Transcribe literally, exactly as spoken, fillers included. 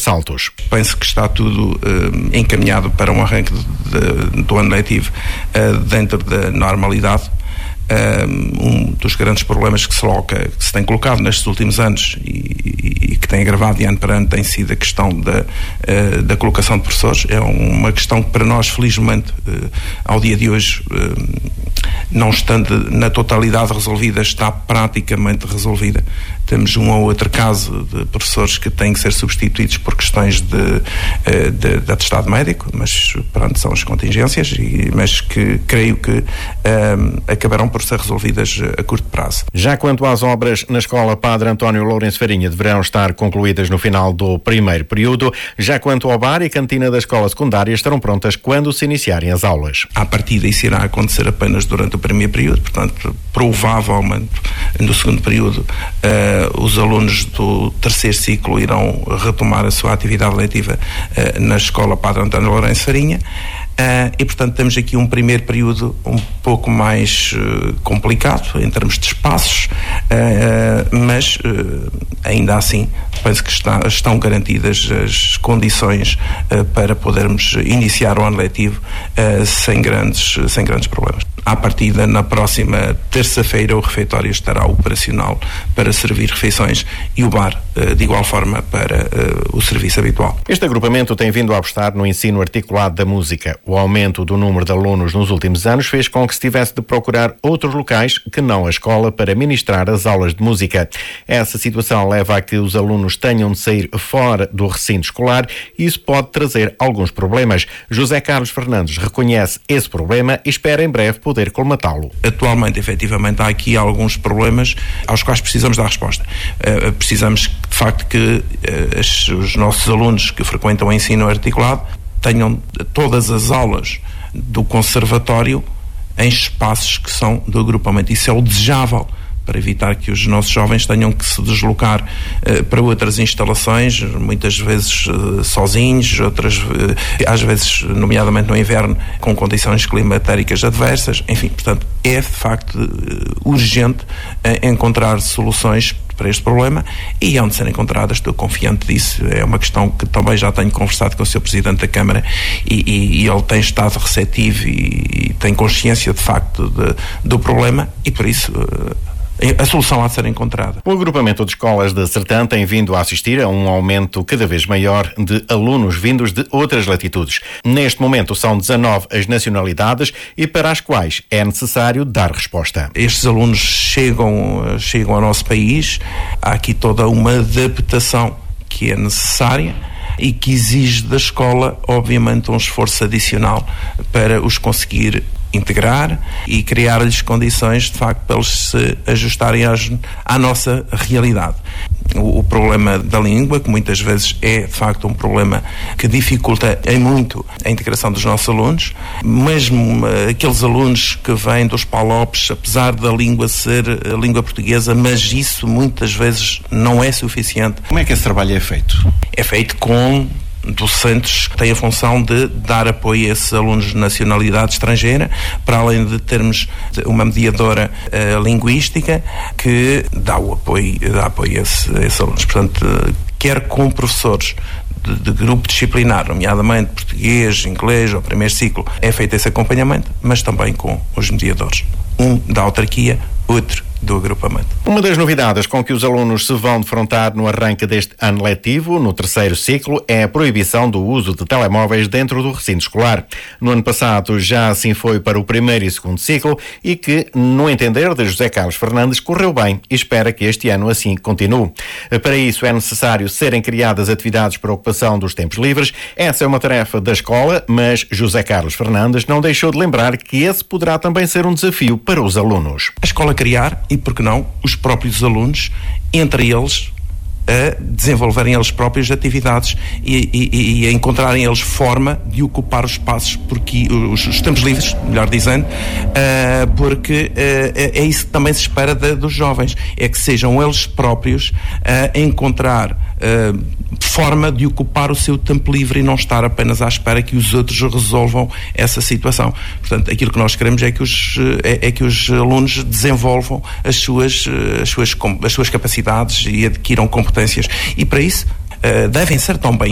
sobressaltos. Penso que está tudo uh, encaminhado para um arranque de, de, do ano letivo uh, dentro da normalidade. Um dos grandes problemas que se, coloca, que se tem colocado nestes últimos anos e, e, e que tem agravado de ano para ano tem sido a questão da, uh, da colocação de professores. É uma questão que para nós, felizmente, uh, ao dia de hoje, uh, não estando na totalidade resolvida, está praticamente resolvida. Temos um ou outro caso de professores que têm que ser substituídos por questões de, uh, de, de atestado médico, mas pronto, são as contingências, e, mas que creio que uh, acabarão por ser resolvidas a curto prazo. Já quanto às obras na Escola Padre António Lourenço Farinha, deverão estar concluídas no final do primeiro período. Já quanto ao bar e cantina da escola secundária, estarão prontas quando se iniciarem as aulas. À partida, isso irá acontecer apenas durante o primeiro período, portanto, provavelmente no segundo período uh, os alunos do terceiro ciclo irão retomar a sua atividade letiva uh, na Escola Padre António Lourenço Farinha. Uh, e, portanto, temos aqui um primeiro período um pouco mais uh, complicado em termos de espaços, uh, mas uh, ainda assim penso que está, estão garantidas as condições uh, para podermos iniciar o ano letivo uh, sem grandes, sem grandes problemas. À partida, na próxima terça-feira, o refeitório estará operacional para servir refeições e o bar, de igual forma, para uh, o serviço habitual. Este agrupamento tem vindo a apostar no ensino articulado da música. O aumento do número de alunos nos últimos anos fez com que se tivesse de procurar outros locais que não a escola para ministrar as aulas de música. Essa situação leva a que os alunos tenham de sair fora do recinto escolar e isso pode trazer alguns problemas. José Carlos Fernandes reconhece esse problema e espera em breve poder poder colmatá-lo. Atualmente, efetivamente, há aqui alguns problemas aos quais precisamos dar resposta. Uh, precisamos, de facto, que uh, as, os nossos alunos que frequentam o ensino articulado tenham todas as aulas do conservatório em espaços que são do agrupamento. Isso é o desejável, para evitar que os nossos jovens tenham que se deslocar uh, para outras instalações, muitas vezes uh, sozinhos, outras uh, às vezes, nomeadamente no inverno, com condições climatéricas adversas. Enfim, portanto, é de facto uh, urgente uh, encontrar soluções para este problema e hão de ser encontradas, estou confiante disso. É uma questão que também já tenho conversado com o senhor Presidente da Câmara e, e, e ele tem estado receptivo e, e tem consciência de facto de, do problema e por isso uh, a solução há de ser encontrada. O agrupamento de escolas de Sertã tem vindo a assistir a um aumento cada vez maior de alunos vindos de outras latitudes. Neste momento são dezanove as nacionalidades e para as quais é necessário dar resposta. Estes alunos chegam, chegam ao nosso país, há aqui toda uma adaptação que é necessária e que exige da escola, obviamente, um esforço adicional para os conseguir integrar e criar-lhes condições, de facto, para eles se ajustarem às, à nossa realidade. O, o problema da língua, que muitas vezes é, de facto, um problema que dificulta em muito a integração dos nossos alunos, mesmo uh, aqueles alunos que vêm dos PALOPs, apesar da língua ser a língua portuguesa, mas isso muitas vezes não é suficiente. Como é que esse trabalho é feito? É feito com docentes que têm a função de dar apoio a esses alunos de nacionalidade estrangeira, para além de termos uma mediadora uh, linguística que dá o apoio, dá apoio a, esse, a esses alunos. Portanto, uh, quer com professores de, de grupo disciplinar, nomeadamente português, inglês ou primeiro ciclo, é feito esse acompanhamento, mas também com os mediadores. Um da autarquia, outro do agrupamento. Uma das novidades com que os alunos se vão defrontar no arranque deste ano letivo, no terceiro ciclo, é a proibição do uso de telemóveis dentro do recinto escolar. No ano passado já assim foi para o primeiro e segundo ciclo e que, no entender de José Carlos Fernandes, correu bem e espera que este ano assim continue. Para isso é necessário serem criadas atividades para a ocupação dos tempos livres. Essa é uma tarefa da escola, mas José Carlos Fernandes não deixou de lembrar que esse poderá também ser um desafio para os alunos. A escola criar e, por que não, os próprios alunos, entre eles, a desenvolverem eles próprios atividades e, e, e a encontrarem eles forma de ocupar os espaços, porque os, os tempos livres, melhor dizendo, uh, porque uh, é isso que também se espera de, dos jovens, é que sejam eles próprios a uh, encontrar uh, forma de ocupar o seu tempo livre e não estar apenas à espera que os outros resolvam essa situação. Portanto, aquilo que nós queremos é que os, é, é que os alunos desenvolvam as suas, as suas, as suas capacidades e adquiram competências. E para isso uh, devem ser tão bem